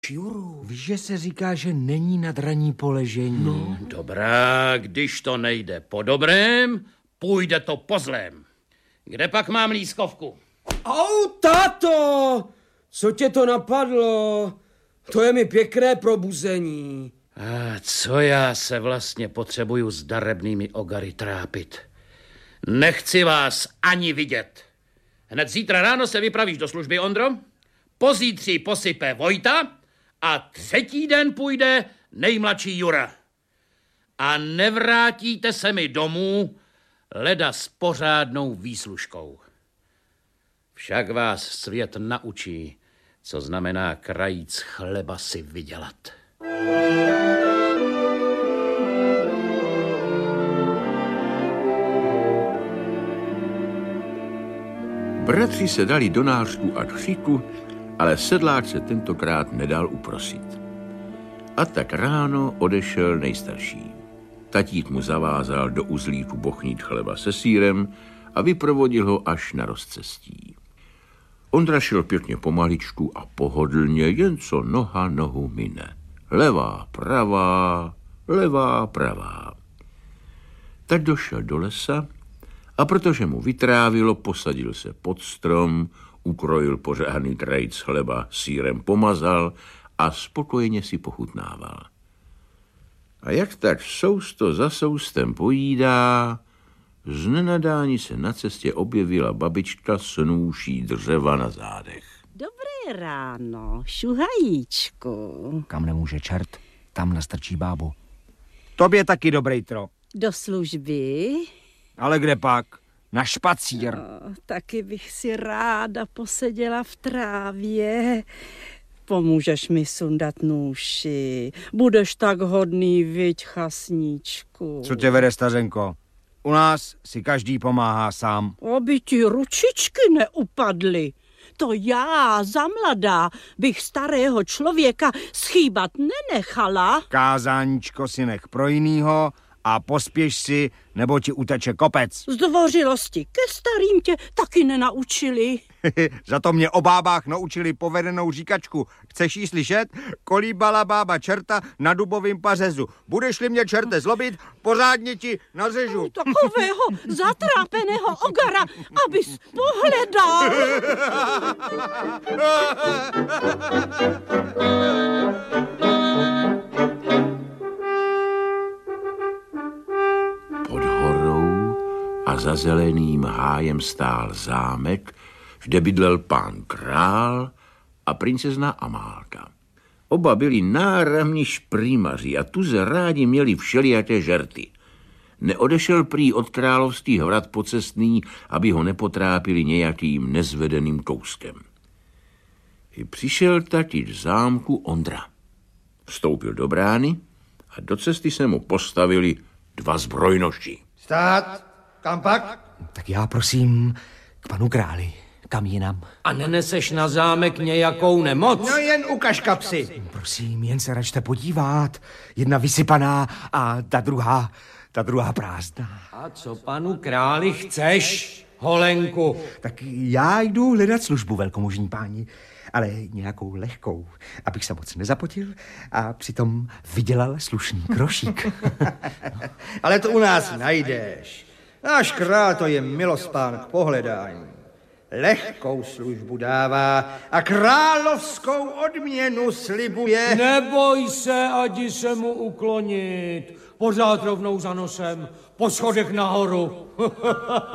Juru. Víš, že se říká, že není nad raní po ležení. No. Dobrá, když to nejde po dobrém, půjde to po zlém. Kde pak mám lískovku? Au, táto! Co tě to napadlo? To je mi pěkné probuzení. A co já se vlastně potřebuju s darebnými ogary trápit? Nechci vás ani vidět. Hned zítra ráno se vypravíš do služby, Ondro. Pozítří posype Vojta a třetí den půjde nejmladší Jura. A nevrátíte se mi domů leda s pořádnou výslužkou. Však vás svět naučí, co znamená krajíc chleba si vydělat. Bratři se dali do nářku a křiku, ale sedláč se tentokrát nedal uprosit. A tak ráno odešel nejstarší. Tatík mu zavázal do uzlíku bochnít chleba se sýrem a vyprovodil ho až na rozcestí. Ondra šel pěkně pomaličku a pohodlně, jen co noha nohu mine. Levá, pravá. Tak došel do lesa a protože mu vytrávilo, posadil se pod strom, ukrojil pořádný krajíc chleba, sýrem pomazal a spokojeně si pochutnával. A jak tak sousto za soustem pojídá, z nenadání se na cestě objevila babička s nůší dřeva na zádech. Dobré ráno, šuhajíčku. Kam nemůže čert, tam nastrčí bábu. Tobě taky dobrý tro. Do služby? Ale kde pak? Na špacír. Taky bych si ráda poseděla v trávě. Pomůžeš mi sundat nůši. Budeš tak hodný, viď, chasníčku. Co tě vede, stařenko? U nás si každý pomáhá sám. Aby ti ručičky neupadly. To já, za mladá, bych starého člověka schýbat nenechala. Kázáníčko si nech pro jinýho a pospěš si, nebo ti uteče kopec. Zdvořilosti ke starým tě taky nenaučili. Za to mě o bábách naučili povedenou říkačku. Chceš jí slyšet? Kolíbala bába čerta na dubovým pařezu. Budeš-li mě, čerte, zlobit, pořádně ti nařežu. Takového zatrápeného ogara, abys pohledal. Pod horou a za zeleným hájem stál zámek, kde bydlel pán Král a princezna Amálka. Oba byli náramní šprýmaři a tuze rádi měli všelijaké žerty. Neodešel prý od královských vrat pocestný, aby ho nepotrápili nějakým nezvedeným kouskem. I přišel taky v zámku Ondra. Vstoupil do brány a do cesty se mu postavili dva zbrojnoši. Stát! Kam pak? Tak já prosím k panu králi. Kam jinam? A neneseš na zámek nějakou nemoc? No jen ukaž kapsy. Prosím, jen se račte podívat. Jedna vysypaná a ta druhá prázdná. A co panu králi chceš, holenku? Tak já jdu hledat službu, velkomožní páni, ale nějakou lehkou, abych se moc nezapotil a přitom vydělal slušný grošík. Ale to u nás najdeš. Náš král to je milospán k pohledání. Lehkou službu dává a královskou odměnu slibuje. Neboj se, adi se mu uklonit. Pořád rovnou za nosem, po schodech nahoru.